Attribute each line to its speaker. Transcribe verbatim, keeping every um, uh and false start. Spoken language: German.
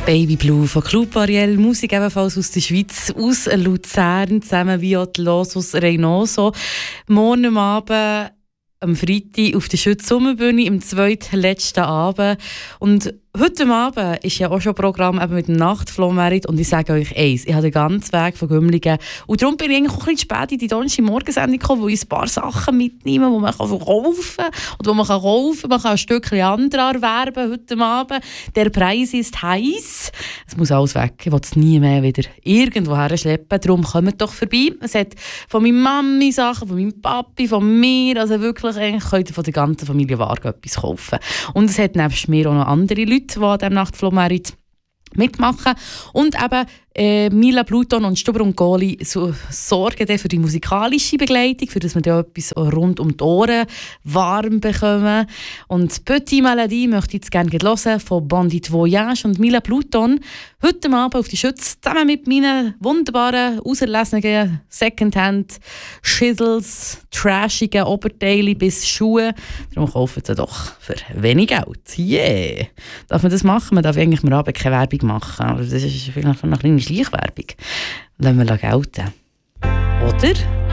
Speaker 1: Baby Blue von Club Ariel, Musik ebenfalls aus der Schweiz, aus Luzern, zusammen wie auch die Losus Reynoso. Morgen am Abend, am Freitag, auf der Schütz-Sommerbühne, im zweitletzten Abend. Und heute Abend ist ja auch schon ein Programm eben mit dem Nachtflohmerit und ich sage euch eins, ich habe den ganzen Weg von Gümligen und darum bin ich eigentlich auch ein bisschen spät in die Donnerstag-Morgensendung gekommen, wo ich ein paar Sachen mitnehme, die man kaufen kann und die man kaufen kann. Man kann ein Stückchen andere erwerben heute Abend. Der Preis ist heiß. Es muss alles weg, ich will es nie mehr wieder irgendwo herschleppen. Darum kommt doch vorbei. Es hat von meiner Mami Sachen, von meinem Papi, von mir, also wirklich eigentlich könnt ihr von der ganzen Familie Varga etwas kaufen. Und es hat nebst mir auch noch andere Leute, die an diesem Nachtflohmerit mitmachen. Und eben äh, Mila Pluton und Stuber und Goli so, sorgen dann für die musikalische Begleitung, für dass wir dann etwas rund um die Ohren warm bekommen. Und Petit Maladie möchte ich jetzt gerne hören von Bandit Voyage und Mila Pluton. Heute Abend auf die Schütze zusammen mit meinen wunderbaren, auserlesenen Secondhand Schissels, trashigen Oberteile bis Schuhe. Darum kaufen sie doch für wenig Geld. Yeah! Darf man das machen? Man darf eigentlich am Abend keine Werbung machen. Aber das ist vielleicht noch eine kleine Schleichwerbung. Lassen wir gelten. Oder?